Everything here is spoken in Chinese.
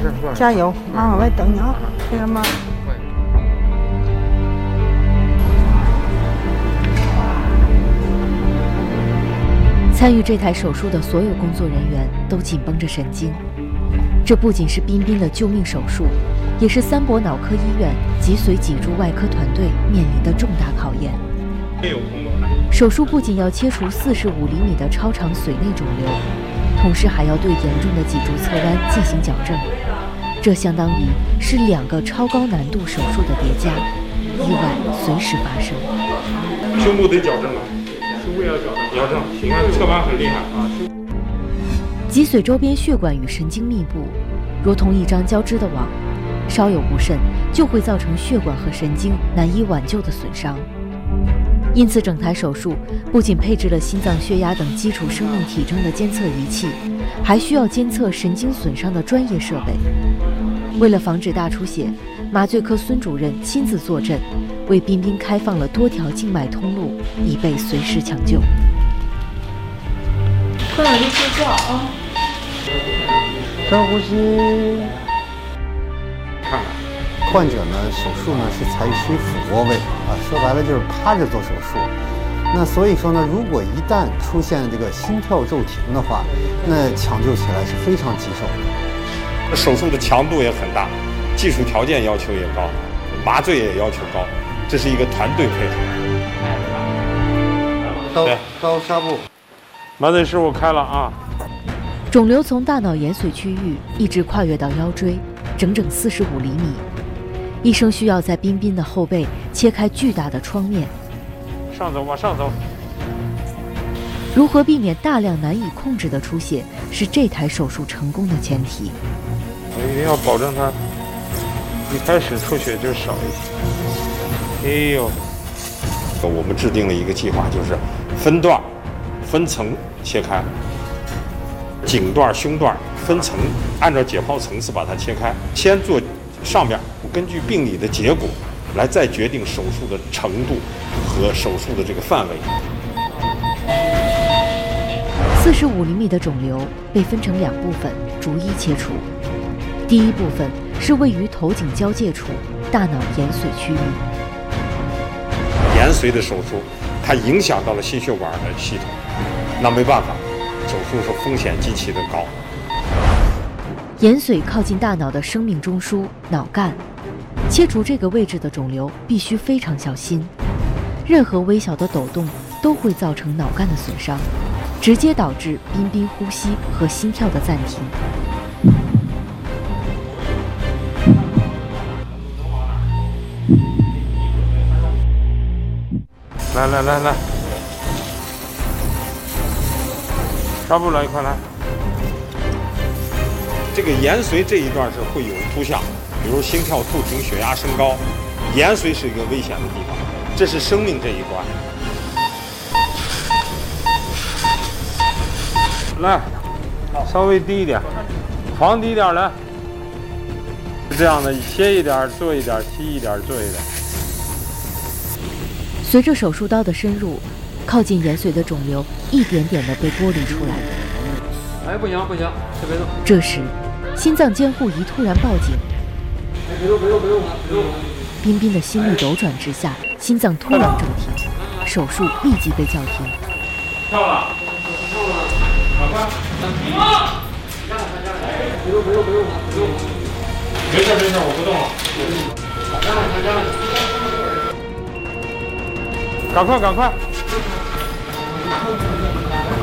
事， 加油，妈我在等你啊，听见吗？ 参与这台手术的所有工作人员都紧绷着神经，这不仅是彬彬的救命手术，也是三博脑科医院脊髓脊柱外科团队面临的重大考验。手术不仅要切除45厘米的超长髓内肿瘤，同时还要对严重的脊柱侧弯进行矫正，这相当于是2个超高难度手术的叠加，意外随时发生。 胸部得矫正啊，胸部要矫正，行啊，侧弯很厉害啊。 脊髓周边血管与神经密布，如同一张交织的网，稍有不慎就会造成血管和神经难以挽救的损伤。因此，整台手术不仅配置了心脏、血压等基础生命体征的监测仪器，还需要监测神经损伤的专业设备。为了防止大出血，麻醉科孙主任亲自坐镇，为彬彬开放了多条静脉通路，以备随时抢救。 快点去睡觉啊！深呼吸。 看看。 患者呢，手术呢是采取俯卧位啊，说白了就是趴着做手术。那所以说呢，如果一旦出现这个心跳骤停的话，那抢救起来是非常棘手的。 手术的强度也很大，技术条件要求也高，麻醉也要求高，这是一个团队配合。 高纱布， 麻醉师傅开了啊。 肿瘤从大脑延髓区域一直跨越到腰椎，整整45厘米。医生需要在彬彬的后背切开巨大的创面。 上走，往上走。 如何避免大量难以控制的出血，是这台手术成功的前提。 一定要保证它一开始出血就少一些。哎呦，我们制定了一个计划，就是分段、分层切开，颈段、胸段分层，按照解剖层次把它切开。先做上边，根据病理的结果来再决定手术的程度和手术的这个范围。 45厘米的肿瘤被分成2部分，逐一切除。第一部分是位于头颈交界处大脑延髓区域。 延髓的手术，它影响到了心血管的系统，那没办法，手术是风险极其的高。 延髓靠近大脑的生命中枢脑干，切除这个位置的肿瘤必须非常小心，任何微小的抖动都会造成脑干的损伤，直接导致彬彬呼吸和心跳的暂停。 来，纱布来，快来。这个延髓这一段是会有图像，比如心跳骤停、血压升高，延髓是一个危险的地方，这是生命这一关。来，稍微低一点，床低一点来。是这样的，切一点做一点，吸一点做一点。 随着手术刀的深入，靠近延髓的肿瘤一点点地被剥离出来。 哎，不行，这别动。 这时，心脏监护仪突然报警。 别动！ 彬彬的心率斗转之下，心脏突然骤停，手术立即被叫停。 跳了，赶快！ 别动！ 没事，我不动了。赶快！